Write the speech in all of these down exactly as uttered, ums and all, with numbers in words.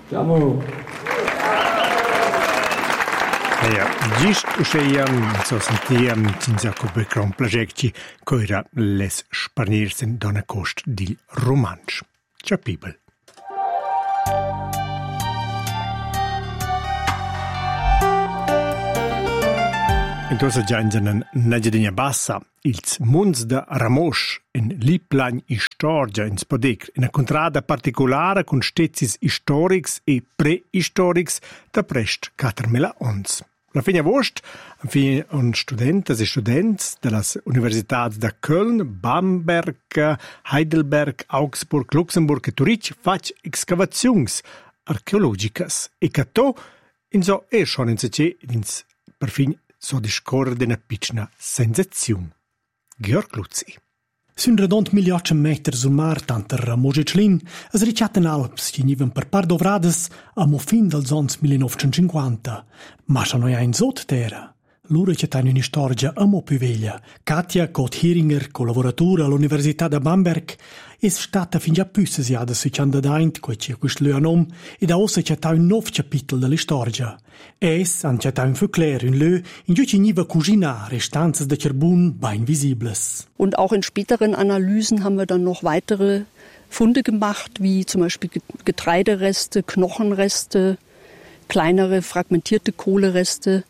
Ciao. Ja, giust usceiam so sentiam cinzaco becron plagecci coira les sparniers in dona cost dil romansch. Ciao people. In tosa gianzanen Nagiadina Bassa, ils munds de Ramosch in Liplan Istorgia in Spodec, in a contrada particolare con stezis historics e prehistorics da prest quattromila ons. La fine vost, fin un studentes e students de las universitats de Köln, Bamberg, Heidelberg, Augsburg, Luxemburg e Zurich fac excavazions archeologicas e che to in so e schon in se ins perfin so discorre d'una pitchna sensaziun. Georg Luzzi. Sun redont miliarden meter sul mar tanter a Moseclin, as ricciaten Alps, che niven per par dovrades a mo fin dels ons millenovecentocinquanta. Ma sa noi ein sot terra. Lura che tan un'istorgia a mo più veglia. Katja Koth-Heringer, collaboratura all'Università de Bamberg, es stata fin già più sesiada su ciandadaint, quei c'è quist leuanom, ed a ossa c'è un nov capitel dell'istorgia. Es han c'è un verclair un leu, in giù ci niva cugina restanzas de carbon bein visibles. Und auch in späteren Analysen haben wir dann noch weitere Funde gemacht, wie zum Beispiel Getreidereste, Knochenreste, kleinere fragmentierte Kohlereste.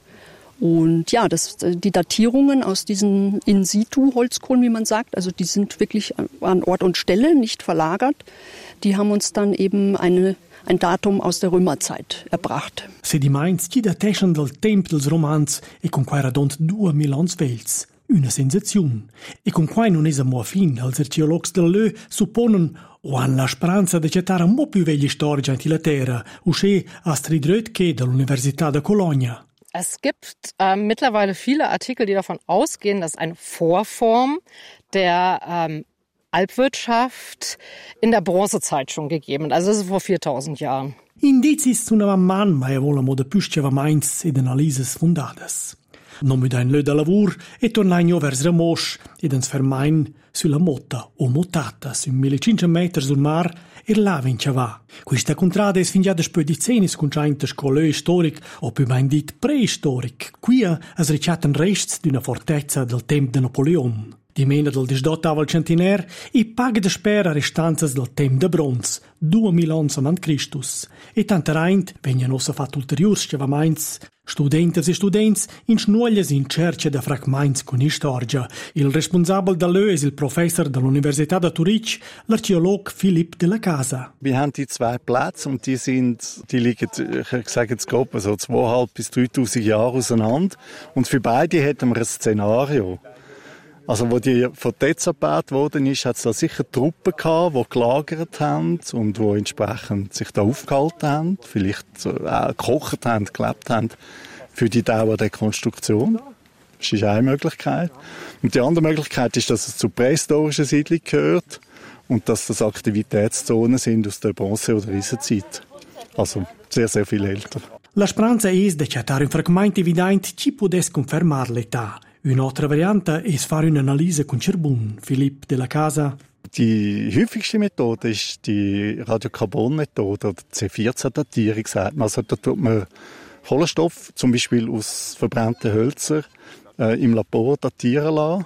Und ja, das, die Datierungen aus diesen In-situ-Holzkohlen, wie man sagt, also die sind wirklich an Ort und Stelle, nicht verlagert, die haben uns dann eben eine, ein Datum aus der Römerzeit erbracht. Sediments che dateixen del temp dels romans e con quai radont duemila ans vells. Una sensazione. E con quai non es a mo fin, als archeologs del Lö supponen o han la speranza de cettare mo più vegli storici anti la terra, usce Astrid Röttke dell'Università de Colonia. Es gibt äh, mittlerweile viele Artikel, die davon ausgehen, dass eine Vorform der ähm, Alpwirtschaft in der Bronzezeit schon gegeben ist. Also das ist vor viertausend Jahren. Indizis zu una man, ma e volamo de püsceva mainz ed analises fundadas. Non mi dain lö da lavur e tornain vers Ramosch ed ens fermain sulla motta o motata su millecinquecento metri sul mar e là vince va. Questa contrada es fin già de spedizioni scontrainte scolö storic o più ben dit prehistoric. Qui es ricciaten rests d'una fortezza del temp de Napoleon. Di mena del disdottavel centiner e paga de spera restanzas del temp de bronz, duemila ans amant Christus. E tantereint vegnan ossa fat ulteriurs scevamaints, studentes e students in snuoglias in cerce de fragments con istorgia. Il responsabel da Lö es il professor dell'Università de Zurich, l'archeolog Philipp de la Casa. Wir haben die zwei Plätze und die sind, die liegen, ich sage jetzt grob, so zweitausend bis dreitausend Jahre auseinander. Und für beide hätten wir ein Szenario. Also, wo die Fortezza gebaut worden ist, hat es da sicher Truppen gehabt, die gelagert haben und die entsprechend sich da aufgehalten haben, vielleicht auch gekocht haben, gelebt haben, für die Dauer der Konstruktion. Das ist eine Möglichkeit. Und die andere Möglichkeit ist, dass es zur prähistorischen Siedlung gehört und dass das Aktivitätszonen sind aus der Bronze- oder Eisenzeit. Also, sehr, sehr viel älter. La speranza es de cettare un fragmento evidente ci podes confermar l'età. Un'altra variante ist fare un'analisi con Carbon. Philipp de la Casa. Die häufigste Methode ist die Radiokarbon-Methode oder C vierzehn-Datierung, sagt man. Also da tut man Kohlenstoff, zum Beispiel aus verbrannten Hölzern, äh, im Labor datieren lassen,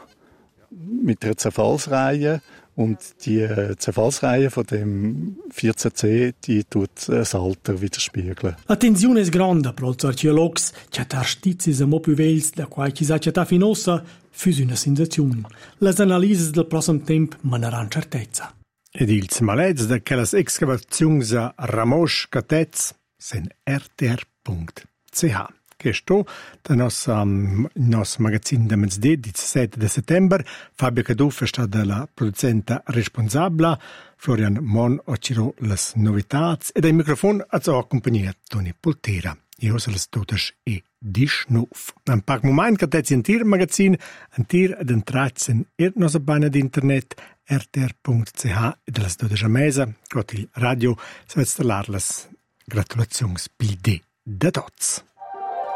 mit einer Zerfallsreihe. Und die äh, Zerfallsreihe von dem vierzehn C, die tut das Alter widerspiegeln. L'attenzione è grande per gli archeologi, che arstizis mo più vels da quai chi sa città finossa, füs una sensazione. Les analisi del prossimo tempo maneran certezza. Ed ils malets de quellas excavazions a Ramosch Catez sen r t r punto c h. Che sto da nos um, nos magazin de mezz'de diciassette de settembre. Fabio Caduff è stata la producenta responsabile, Florian Mon ociro las novitats e dai microfon ha accompagnato Toni Poltera. Io se las totes e disnuf. Un pac moment che tezzi in tir magazin, in tir ed entrats in ir nosa bana di internet r t r punto c h e de las totes a mesa, cot il radio, se vez stalar las gratulazions pil de da tots.